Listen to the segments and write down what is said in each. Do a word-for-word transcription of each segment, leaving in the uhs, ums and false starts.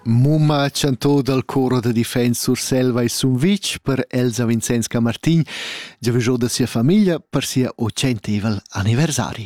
Mumma cantò del coro de difensa sur selva e Sunvic per Elsa Vincenska Martin, già da sia famiglia per sia ocentevel anniversari.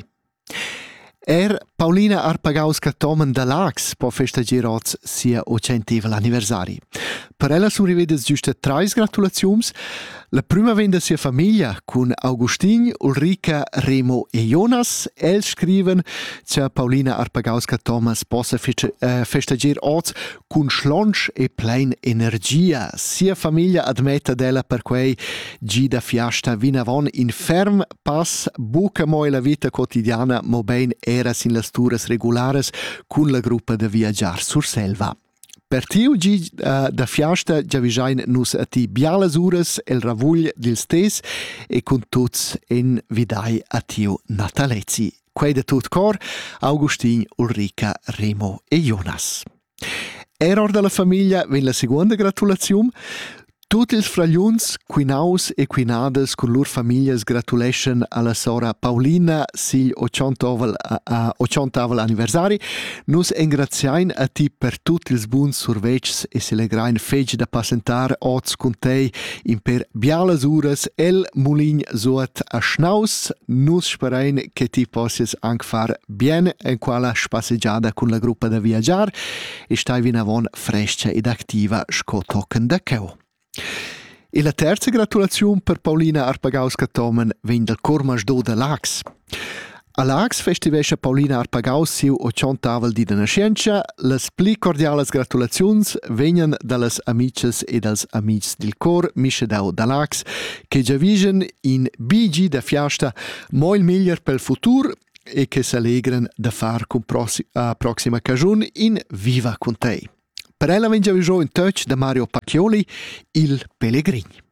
Er Paulina Arpagauska Tomen da Lax po festagir oz sia ocentevel anniversari. Per ella sun rivedes giusta trais gratulaziums. La prima venda sia famiglia con Augustin, Ulrika, Remo e Jonas. El scriven che Paulina Arpagauska Thomas possa festagir oz con schlonch e plein energia. Sia famiglia admetta della per quei gida fiasta vinavon in ferm pass buca moi la vita quotidiana mo ben eras in las turas regulares con la gruppa de viaggiar sur selva. Per tiu gi uh, da fiasta già visain nus a ti bialas uras el ravugl dil stes e con tuts en vidai a tiu natalezi. Quei de tut cor, Augustin, Ulrika, Remo e Jonas. Error della famiglia ven la seconda gratulazione. Tutti ils fragliuns, quinaus e quinades con lur famiglias gratulation alla sora Paulina sil ocentovel anniversari. Nus engraziain a ti per tutti ils buns survegs e se le grain fege da passentar oz con te in per bialas uras el mulin suot a schnaus. Nus sperain che ti possias anche far bien en quala spasseggiada con la gruppa da viaggiar e stai vinavon fresca ed activa scotocken da cheu. E la terza gratulazione per Paulina Arpagauska Tomen vien del Cormasdo da Lax. A Lax festivescha Paulina Arpagaus siu ocentovel di de nascentia. Las pli cordialas gratulaziuns vegnan dallas amices e dals amics del cor Mischedau da Lax che già vision in B G da fiasta moil miglior pel futur e che s'allegran da far con prossi- uh, proxima cagiun in Viva con te. Per ella vien già viso in touch da Mario Pacchioli, il Pellegrini.